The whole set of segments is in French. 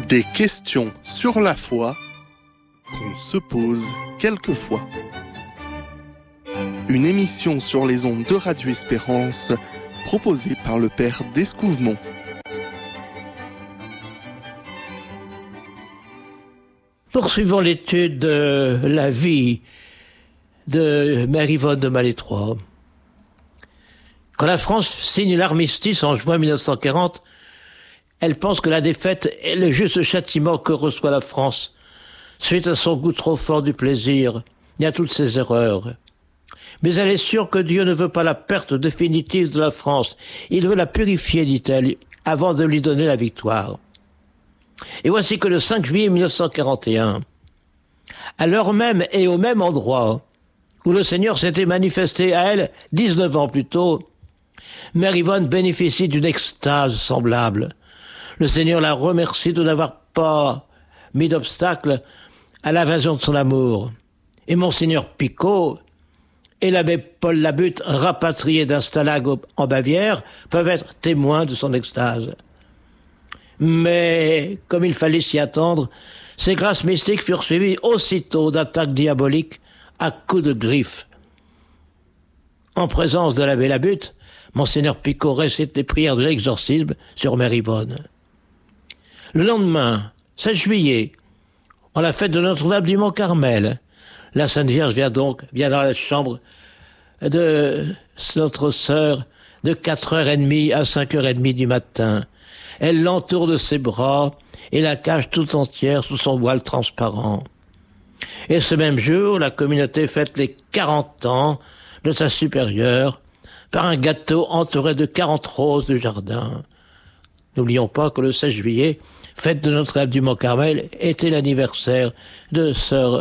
Des questions sur la foi qu'on se pose quelquefois. Une émission sur les ondes de Radio Espérance proposée par le Père d'Escouvemont. Poursuivons l'étude de la vie de Mère Yvonne de Malétroit. Quand la France signe l'armistice en juin 1940, elle pense que la défaite est le juste châtiment que reçoit la France, suite à son goût trop fort du plaisir et à toutes ses erreurs. Mais elle est sûre que Dieu ne veut pas la perte définitive de la France. Il veut la purifier, dit-elle, avant de lui donner la victoire. Et voici que le 5 juillet 1941, à l'heure même et au même endroit où le Seigneur s'était manifesté à elle 19 ans plus tôt, Mère Yvonne bénéficie d'une extase semblable. Le Seigneur la remercie de n'avoir pas mis d'obstacle à l'invasion de son amour. Et Monseigneur Picot et l'abbé Paul Labutte, rapatriés d'un stalag en Bavière, peuvent être témoins de son extase. Mais, comme il fallait s'y attendre, ces grâces mystiques furent suivies aussitôt d'attaques diaboliques à coups de griffes. En présence de l'abbé Labutte, Monseigneur Picot récite les prières de l'exorcisme sur Mère Yvonne. Le lendemain, 7 juillet, en la fête de Notre-Dame du Mont-Carmel, la Sainte Vierge vient dans la chambre de notre sœur de 4h30 à 5h30 du matin. Elle l'entoure de ses bras et la cache tout entière sous son voile transparent. Et ce même jour, la communauté fête les 40 ans de sa supérieure par un gâteau entouré de 40 roses du jardin. N'oublions pas que le 16 juillet, fête de Notre-Dame du Mont-Carmel, était l'anniversaire de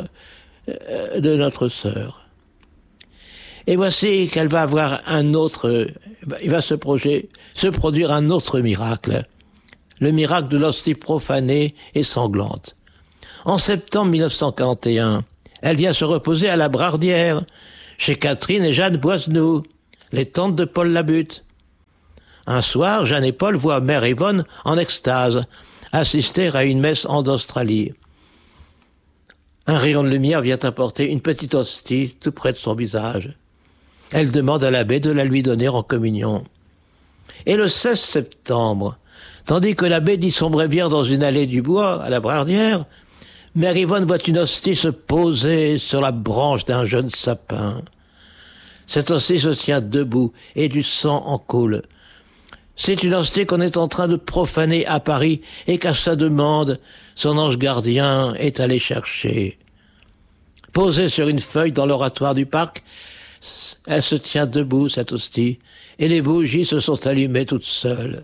notre sœur. Et voici qu'elle va avoir il va se produire un autre miracle. Le miracle de l'hostie profanée et sanglante. En septembre 1941, elle vient se reposer à la Brardière, chez Catherine et Jeanne Boisenoux, les tantes de Paul Labutte. Un soir, Jeanne et Paul voient Mère Yvonne en extase, assister à une messe en Australie. Un rayon de lumière vient apporter une petite hostie tout près de son visage. Elle demande à l'abbé de la lui donner en communion. Et le 16 septembre, tandis que l'abbé dit son bréviaire dans une allée du bois, à la Brardière, Mère Yvonne voit une hostie se poser sur la branche d'un jeune sapin. Cette hostie se tient debout et du sang en coule. C'est une hostie qu'on est en train de profaner à Paris et qu'à sa demande, son ange gardien est allé chercher. Posée sur une feuille dans l'oratoire du parc, elle se tient debout, cette hostie, et les bougies se sont allumées toutes seules.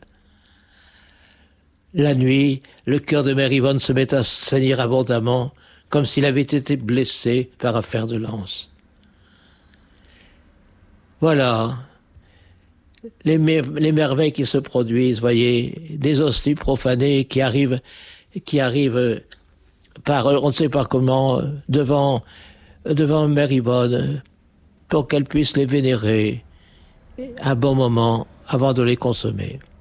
La nuit, le cœur de Mère Yvonne se met à saigner abondamment, comme s'il avait été blessé par un fer de lance. Voilà les merveilles qui se produisent, voyez, des hosties profanées qui arrivent par, on ne sait pas comment, devant Mère Yvonne, pour qu'elle puisse les vénérer un bon moment avant de les consommer.